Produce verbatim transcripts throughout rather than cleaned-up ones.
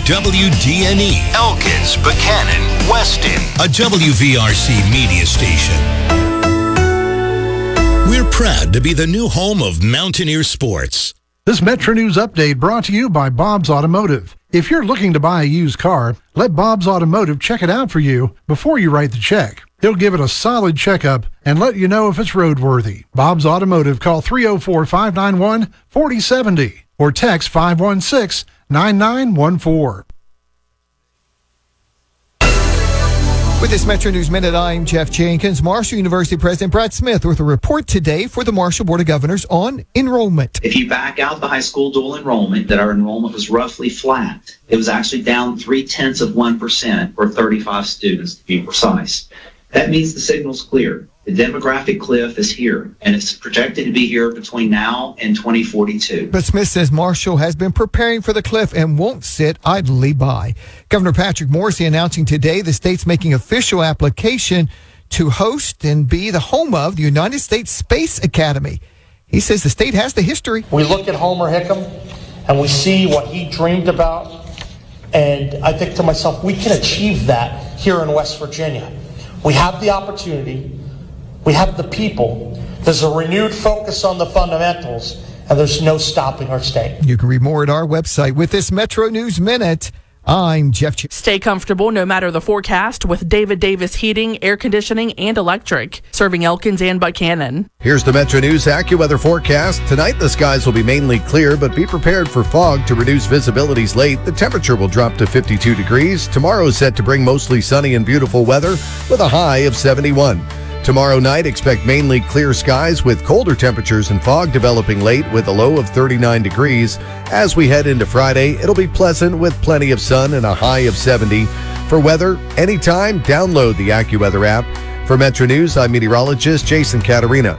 W D N E, Elkins, Buchanan, Weston, a W V R C media station. We're proud to be the new home of Mountaineer Sports. This Metro News update brought to you by Bob's Automotive. If you're looking to buy a used car, let Bob's Automotive check it out for you before you write the check. He'll give it a solid checkup and let you know if it's roadworthy. Bob's Automotive, call three oh four, five nine one, four oh seven oh or text five one six, nine nine one four. With this Metro News Minute, I'm Jeff Jenkins. Marshall University President Brad Smith with a report today for the Marshall Board of Governors on enrollment. If you back out the high school dual enrollment, that our enrollment was roughly flat. It was actually down three-tenths of one percent, or thirty-five students to be precise. That means the signal's clear. The demographic cliff is here, and it's projected to be here between now and twenty forty-two. But Smith says Marshall has been preparing for the cliff and won't sit idly by. Governor Patrick Morrisey announcing today the state's making official application to host and be the home of the United States Space Academy. He says the state has the history. We look at Homer Hickam and we see what he dreamed about, and I think to myself, we can achieve that here in West Virginia. We have the opportunity. We have the people. There's a renewed focus on the fundamentals, and there's no stopping our state. You can read more at our website. With this Metro News Minute, I'm Jeff Ch- Stay comfortable no matter the forecast with David Davis Heating, Air Conditioning, and Electric, serving Elkins and Buchanan. Here's the Metro News AccuWeather forecast. Tonight, the skies will be mainly clear, but be prepared for fog to reduce visibilities late. The temperature will drop to fifty-two degrees. Tomorrow is set to bring mostly sunny and beautiful weather with a high of seventy-one. Tomorrow night, expect mainly clear skies with colder temperatures and fog developing late with a low of thirty-nine degrees. As we head into Friday, it'll be pleasant with plenty of sun and a high of seventy. For weather, anytime, download the AccuWeather app. For Metro News, I'm meteorologist Jason Caterina.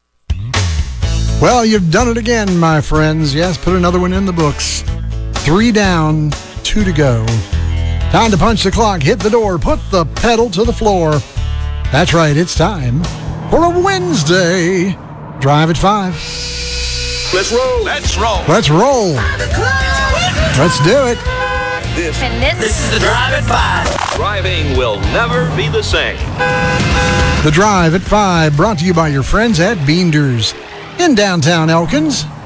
Well, you've done it again, my friends. Yes, put another one in the books. Three down, two to go. Time to punch the clock, hit the door, put the pedal to the floor. That's right, it's time for a Wednesday Drive at five. Let's roll. Let's roll. Let's roll. Let's do it. This, and this, this is the Drive at five. Driving will never be the same. The Drive at five, brought to you by your friends at Beenders in downtown Elkins.